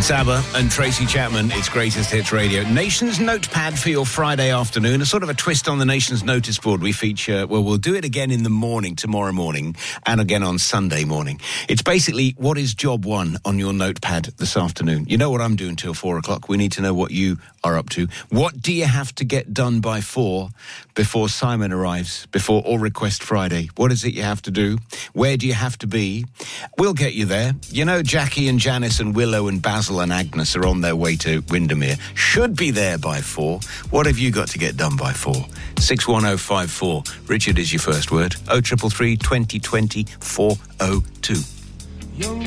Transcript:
It's ABBA and Tracy Chapman. It's Greatest Hits Radio. Nation's Notepad for your Friday afternoon. A sort of a twist on the Nation's notice board. We feature, well, we'll do it again in the morning, tomorrow morning, and again on Sunday morning. It's basically, what is job one on your notepad this afternoon? You know what I'm doing till 4 o'clock. We need to know what you are up to. What do you have to get done by 4 before Simon arrives, before All Request Friday? What is it you have to do? Where do you have to be? We'll get you there. You know, Jackie and Janice and Willow and Basil and Agnes are on their way to Windermere. Should be there by 4. What have you got to get done by 4? 61054. Richard is your first word. 0333 2020 402.